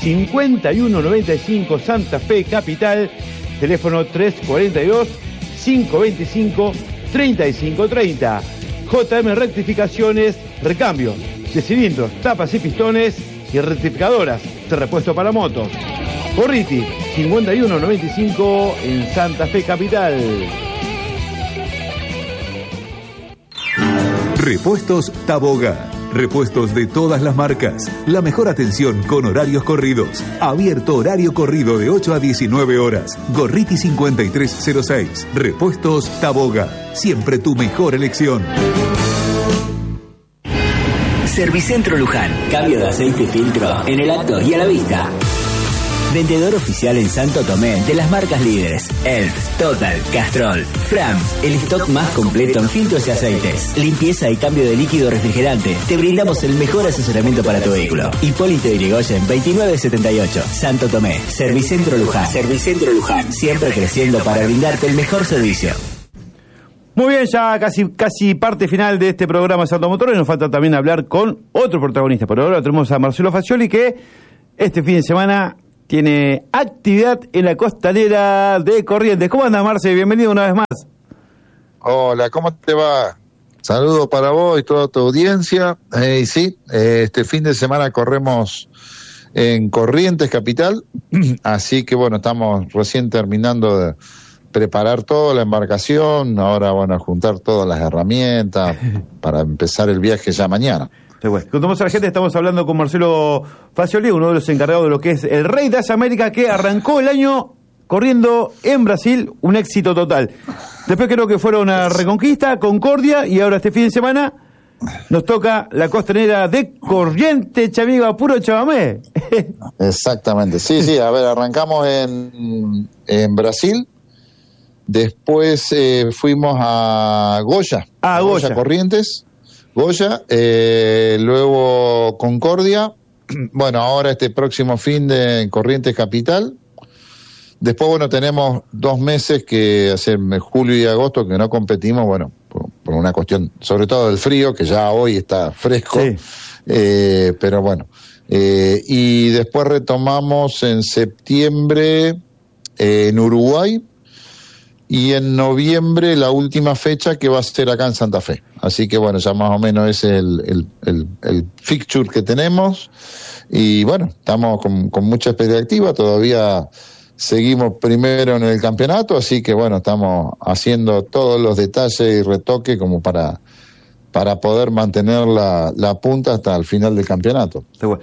5195 Santa Fe Capital, teléfono 342-525-3530. JM Rectificaciones, recambio de cilindros, tapas y pistones y rectificadoras de repuesto para motos. Gorriti, 5195 en Santa Fe Capital. Repuestos Taboga. Repuestos de todas las marcas. La mejor atención con horarios corridos. Abierto horario corrido de 8 a 19 horas. Gorriti 5306. Repuestos Taboga. Siempre tu mejor elección. Servicentro Luján. Cambio de aceite y filtro en el acto y a la vista. Vendedor oficial en Santo Tomé de las marcas líderes Elf, Total, Castrol, Fram. El stock más completo en filtros y aceites. Limpieza y cambio de líquido refrigerante. Te brindamos el mejor asesoramiento para tu vehículo. Hipólito Yrigoyen 2978, Santo Tomé. Servicentro Luján. Servicentro Luján. Siempre creciendo para brindarte el mejor servicio. Muy bien, ya casi parte final de este programa Santo Motor, y nos falta también hablar con otro protagonista. Por ahora tenemos a Marcelo Facioli, que este fin de semana tiene actividad en la costanera de Corrientes. ¿Cómo andas, Marce? Bienvenido una vez más. Hola, ¿cómo te va? Saludos para vos y toda tu audiencia. Sí, este fin de semana corremos en Corrientes Capital, así que bueno, estamos recién terminando de preparar toda la embarcación, ahora bueno, juntar todas las herramientas para empezar el viaje ya mañana. Sí, bueno. Contamos a la gente, estamos hablando con Marcelo Facioli, uno de los encargados de lo que es el Rey de América, que arrancó el año corriendo en Brasil, un éxito total. Después creo que fueron a Reconquista, Concordia, y ahora este fin de semana nos toca la costanera de Corrientes, chamigo, puro chamamé. Exactamente, sí, a ver, arrancamos en Brasil, después fuimos a Goya, Goya Corrientes, Goya, luego Concordia, bueno, ahora este próximo fin de Corrientes Capital. Después, bueno, tenemos 2 meses que hace julio y agosto que no competimos, bueno, por una cuestión, sobre todo del frío, que ya hoy está fresco, sí. Pero bueno, y después retomamos en septiembre en Uruguay, y en noviembre la última fecha, que va a ser acá en Santa Fe. Así que bueno, ya más o menos ese es el fixture que tenemos, y bueno, estamos con mucha expectativa, todavía seguimos primero en el campeonato, así que bueno, estamos haciendo todos los detalles y retoques como para poder mantener la punta hasta el final del campeonato.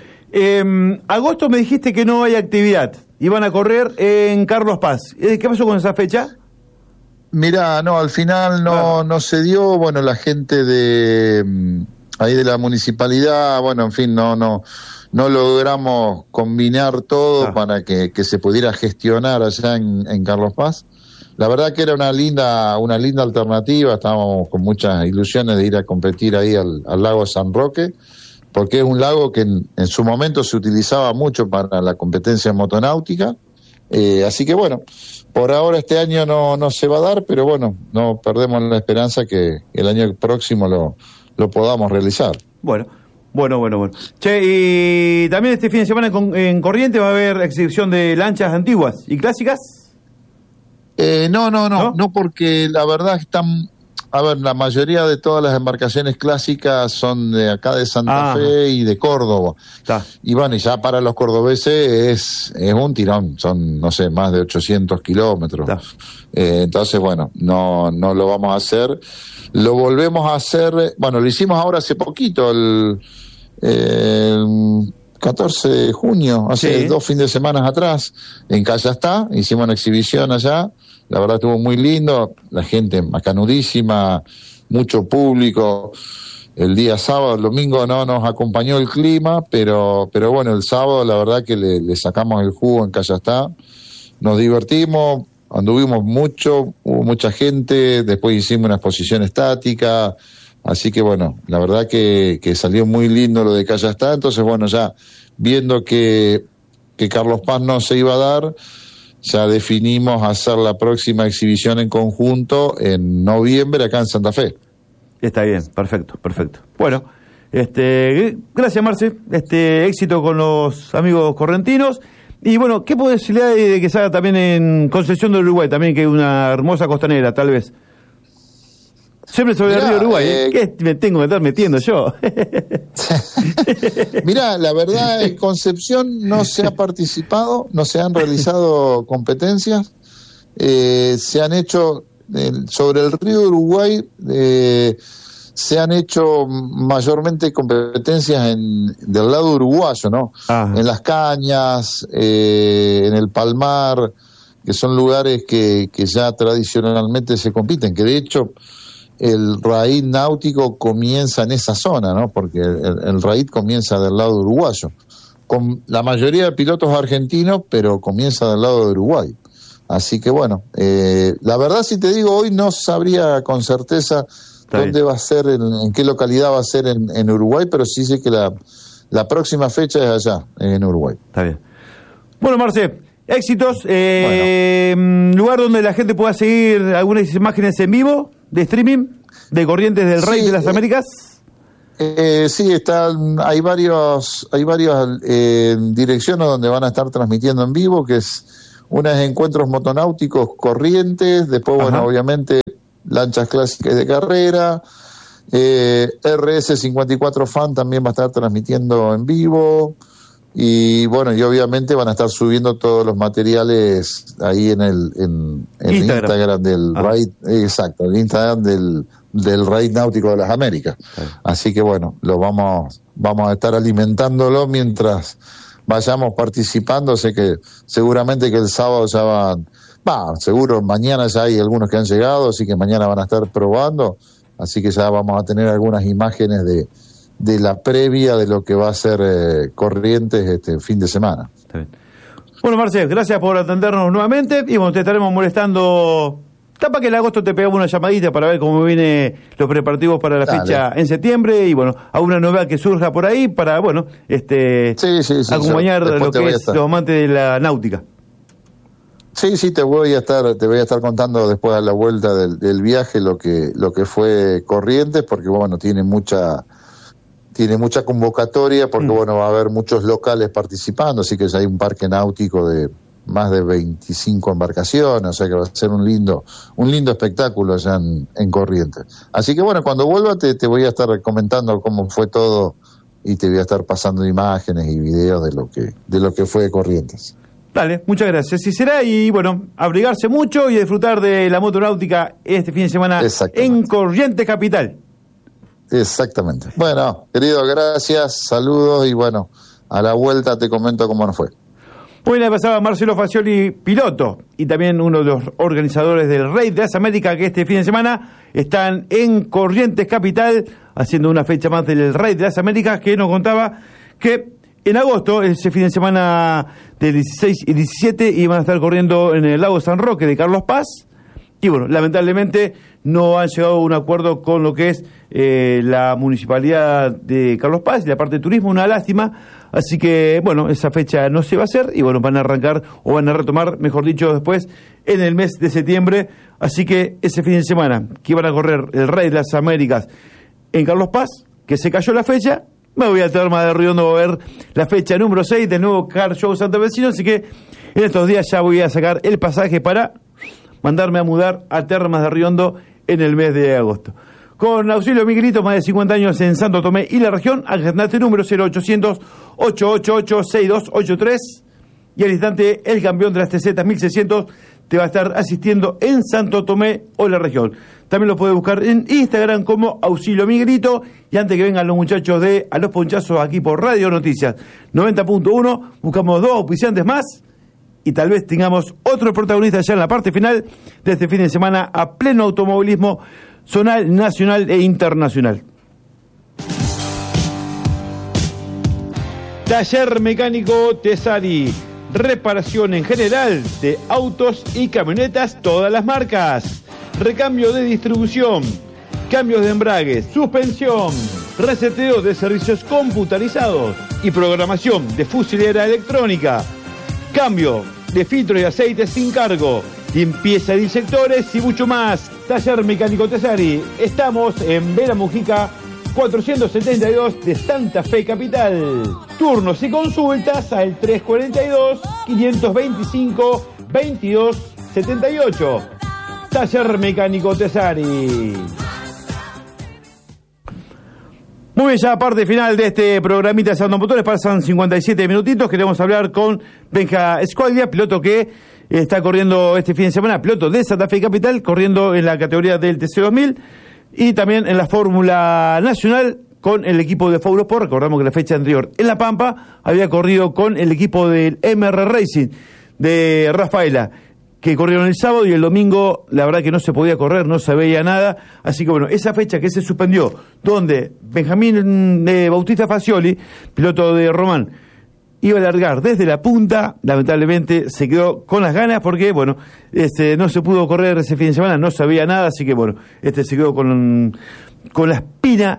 Agosto me dijiste que no hay actividad, iban a correr en Carlos Paz. ¿Qué pasó con esa fecha? Mirá, no, al final no se dio, bueno, la gente de ahí de la municipalidad, bueno, en fin, no logramos combinar todo para que se pudiera gestionar allá en Carlos Paz. La verdad que era una linda alternativa, estábamos con muchas ilusiones de ir a competir ahí al lago San Roque, porque es un lago que en su momento se utilizaba mucho para la competencia motonáutica, así que bueno, por ahora este año no se va a dar, pero bueno, no perdemos la esperanza que el año próximo lo podamos realizar. Bueno. Che, y también este fin de semana en Corrientes va a haber exhibición de lanchas antiguas y clásicas. No, porque la verdad están, a ver, la mayoría de todas las embarcaciones clásicas son de acá de Santa Fe y de Córdoba. Y bueno, y ya para los cordobeses es un tirón, son, no sé, más de 800 kilómetros. Entonces, bueno, no lo vamos a hacer. Lo volvemos a hacer, bueno, lo hicimos ahora hace poquito, el 14 de junio, hace 2 fines de semana atrás, en Callastá, hicimos una exhibición allá, la verdad estuvo muy lindo, la gente macanudísima, mucho público. El día sábado, el domingo no nos acompañó el clima, pero bueno, el sábado la verdad que le sacamos el jugo en Callastá, nos divertimos, anduvimos mucho, hubo mucha gente, después hicimos una exposición estática, así que bueno, la verdad que salió muy lindo lo de Callastá. Entonces bueno, ya viendo que Carlos Paz no se iba a dar, ya definimos hacer la próxima exhibición en conjunto en noviembre acá en Santa Fe. Está bien, perfecto. Bueno, gracias Marce, éxito con los amigos correntinos. Y bueno, ¿qué posibilidad hay de que se haga también en Concepción del Uruguay? También que hay una hermosa costanera, tal vez. Siempre sobre el río Uruguay, ¿Qué me tengo que estar metiendo yo? Mirá, la verdad, en Concepción no se ha participado, no se han realizado competencias. Se han hecho, sobre el río Uruguay, se han hecho mayormente competencias del lado uruguayo, ¿no? En Las Cañas, en el Palmar, que son lugares que ya tradicionalmente se compiten, que de hecho el raíz náutico comienza en esa zona, ¿no? Porque el raíz comienza del lado uruguayo, con la mayoría de pilotos argentinos, pero comienza del lado de Uruguay. Así que bueno, la verdad, si te digo, hoy no sabría con certeza dónde va a ser, en qué localidad va a ser en Uruguay, pero sí sé que la próxima fecha es allá, en Uruguay. Está bien. Bueno, Marce, éxitos. Lugar donde la gente pueda seguir algunas imágenes en vivo de streaming de Corrientes del Rey de las Américas. Sí, hay varias direcciones donde van a estar transmitiendo en vivo, que es unas encuentros motonáuticos Corrientes, después, bueno, obviamente lanchas clásicas de carrera, RS54 Fan también va a estar transmitiendo en vivo, y bueno, y obviamente van a estar subiendo todos los materiales ahí en el Instagram del Raid, exacto, el Instagram del Raid Náutico de las Américas. Así que bueno, vamos a estar alimentándolo mientras vayamos participando. Sé que seguramente que el sábado ya seguro mañana ya hay algunos que han llegado, así que mañana van a estar probando, así que ya vamos a tener algunas imágenes de la previa de lo que va a ser Corrientes este fin de semana. Está bien. Bueno, Marcel, gracias por atendernos nuevamente, y bueno, te estaremos molestando. Tapa que en agosto te pegamos una llamadita para ver cómo vienen los preparativos para la fecha en septiembre, y bueno, alguna novedad que surja por ahí para, bueno, acompañar lo que es los amantes de la náutica. Sí, te voy a estar contando después a la vuelta del viaje lo que fue Corrientes, porque bueno, tiene mucha convocatoria, porque bueno, va a haber muchos locales participando, así que ya hay un parque náutico de más de 25 embarcaciones, o sea que va a ser un lindo espectáculo allá en Corrientes. Así que bueno, cuando vuelva te voy a estar comentando cómo fue todo, y te voy a estar pasando imágenes y videos de lo que fue Corrientes. Dale, muchas gracias. Así será, y bueno, abrigarse mucho y disfrutar de la motonáutica este fin de semana en Corrientes Capital. Exactamente. Bueno, querido, gracias, saludos, y bueno, a la vuelta te comento cómo nos fue. Bueno, pasaba Marcelo Facioli, piloto, y también uno de los organizadores del Rey de las Américas, que este fin de semana están en Corrientes Capital, haciendo una fecha más del Rey de las Américas, que nos contaba que en agosto, ese fin de semana del 16 y 17, iban a estar corriendo en el lago San Roque de Carlos Paz, y bueno, lamentablemente no han llegado a un acuerdo con lo que es la municipalidad de Carlos Paz y la parte de turismo, una lástima. Así que bueno, esa fecha no se va a hacer, y bueno, van a arrancar, o van a retomar, mejor dicho, después en el mes de septiembre. Así que ese fin de semana que iban a correr el Rey de las Américas en Carlos Paz, que se cayó la fecha, me voy a Termas de Riondo a ver la fecha número 6 del nuevo Car Show Santa Vecino. Así que en estos días ya voy a sacar el pasaje para mandarme a mudar a Termas de Riondo en el mes de agosto. Con auxilio Miguelito, más de 50 años en Santo Tomé y la región, agendate número 0800-888-6283, y al instante el campeón de las TZ 1600 te va a estar asistiendo en Santo Tomé o la región. También lo puedes buscar en Instagram como Auxilio Miguelito, y antes que vengan los muchachos de A los Ponchazos aquí por Radio Noticias 90.1, buscamos 2 auspiciantes más, y tal vez tengamos otro protagonista ya en la parte final de este fin de semana a pleno automovilismo zonal, nacional e internacional. Taller Mecánico Tesari, reparación en general de autos y camionetas, todas las marcas, recambio de distribución, cambios de embrague, suspensión, reseteo de servicios computarizados y programación de fusilera electrónica, cambio de filtro y aceite sin cargo, limpieza de inyectores y mucho más. Taller Mecánico Tesari. Estamos en Vera Mujica 472 de Santa Fe Capital. Turnos y consultas al 342-525-2278. Taller Mecánico Tesari. Muy bien, ya parte final de este programita de Salón Motores, pasan 57 minutitos. Queremos hablar con Benja Escuaglia, piloto que está corriendo este fin de semana, piloto de Santa Fe Capital, corriendo en la categoría del TC2000 y también en la Fórmula Nacional con el equipo de Faulo Sport. Recordamos que la fecha anterior en La Pampa había corrido con el equipo del MR Racing de Rafaela. que corrieron el sábado, y el domingo la verdad que no se podía correr, no se veía nada, así que bueno, esa fecha que se suspendió, donde Benjamín Bautista Facioli, piloto de Román, iba a largar desde la punta, lamentablemente se quedó con las ganas porque, bueno, no se pudo correr ese fin de semana, no sabía nada, así que bueno, se quedó con la espina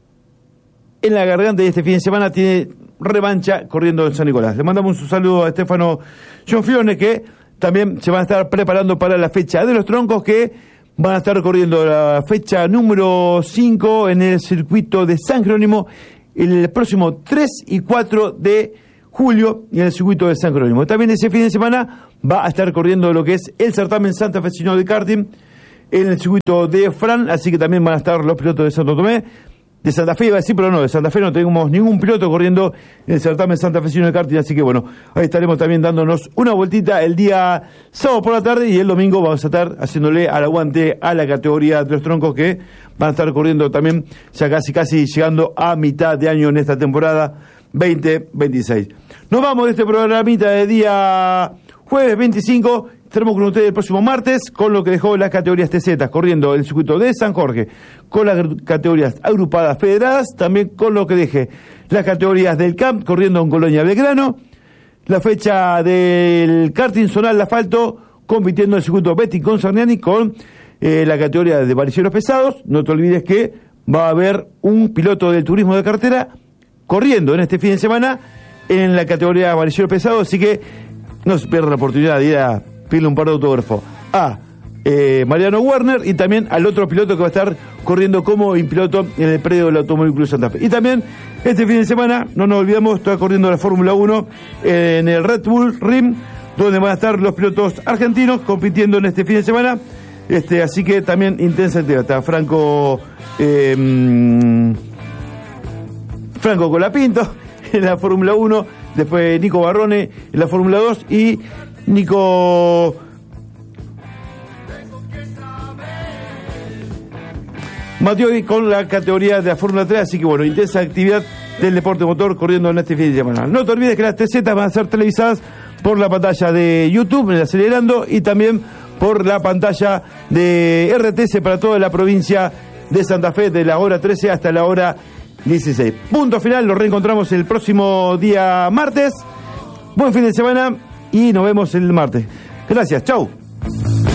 en la garganta, y este fin de semana tiene revancha corriendo en San Nicolás. Le mandamos un saludo a Estefano Gionfione, que también se van a estar preparando para la fecha de los troncos, que van a estar corriendo la fecha número 5 en el circuito de San Jerónimo el próximo 3 y 4 de julio en el circuito de San Jerónimo. También ese fin de semana va a estar corriendo lo que es el certamen santafesino de karting en el circuito de Fran, así que también van a estar los pilotos de Santo Tomé. De Santa Fe iba a decir, pero no, de Santa Fe no tenemos ningún piloto corriendo en el certamen santafesino de karting, así que bueno, ahí estaremos también dándonos una vueltita el día sábado por la tarde, y el domingo vamos a estar haciéndole al aguante a la categoría de los troncos, que van a estar corriendo también ya casi llegando a mitad de año en esta temporada 2026. Nos vamos de este programita de día jueves 25. Estaremos con ustedes el próximo martes con lo que dejó las categorías TZ, corriendo el circuito de San Jorge, con las categorías agrupadas federadas, también con lo que deje las categorías del CAMP, corriendo en Colonia Belgrano, la fecha del karting zonal de asfalto, compitiendo en el circuito Betty con Sarniani, con la categoría de varilleros pesados. No te olvides que va a haber un piloto del turismo de carretera corriendo en este fin de semana en la categoría de varilleros pesados, así que no se pierda la oportunidad de ir a pedirle un par de autógrafos a Mariano Werner, y también al otro piloto que va a estar corriendo como piloto en el predio del Automóvil Club Santa Fe. Y también este fin de semana, no nos olvidamos, está corriendo la Fórmula 1 en el Red Bull Ring, donde van a estar los pilotos argentinos compitiendo en este fin de semana. Así que también intensa actividad. Está Franco Colapinto en la Fórmula 1, después Nico Barrone en la Fórmula 2 y Nico Mattioli con la categoría de la Fórmula 3, así que bueno, intensa actividad del deporte motor corriendo en este fin de semana. No te olvides que las TZ van a ser televisadas por la pantalla de YouTube, en el Acelerando, y también por la pantalla de RTS para toda la provincia de Santa Fe, de la hora 13 hasta la hora 16. Punto final, nos reencontramos el próximo día martes. Buen fin de semana y nos vemos el martes. Gracias, chau.